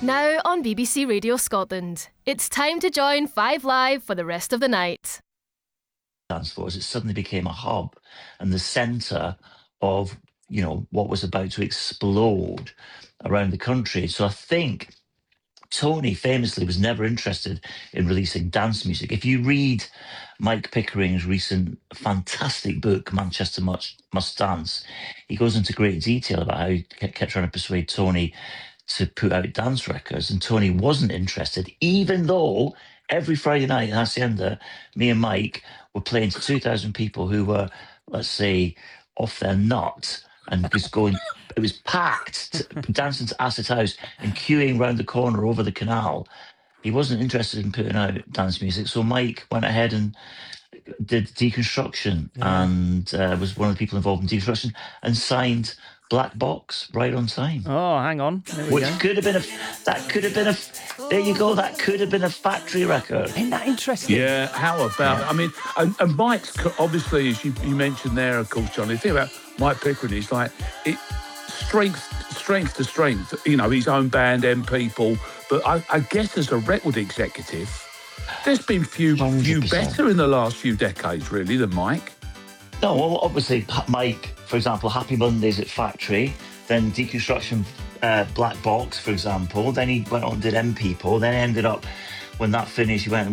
Now on BBC Radio Scotland, it's time to join Five Live for the rest of the night. Dance floors, it suddenly became a hub and the centre of, what was about to explode around the country. So I think Tony famously was never interested in releasing dance music. If you read Mike Pickering's recent fantastic book, Manchester Must Dance, he goes into great detail about how he kept trying to persuade Tony to put out dance records, and Tony wasn't interested, even though every Friday night in Hacienda, me and Mike were playing to 2,000 people who were, let's say, off their nut and just going. It was packed, dancing to Acid House and queuing round the corner over the canal. He wasn't interested in putting out dance music, so Mike went ahead and did Deconstruction and was one of the people involved in Deconstruction and signed Black Box right on time. Oh, hang on. Which could have been there you go, that could have been a factory record. Isn't that interesting? Yeah, how about it? I mean, and Mike's, obviously, as you mentioned there, of course, Johnny, the thing about Mike Pickering is like, strength to strength, his own band and people. But I guess as a record executive, there's been few 100%. better in the last few decades, really, than Mike. No, well, obviously, Mike, for example, Happy Mondays at Factory, then Deconstruction, Black Box, for example. Then he went on and did M People. Then ended up, when that finished, he went and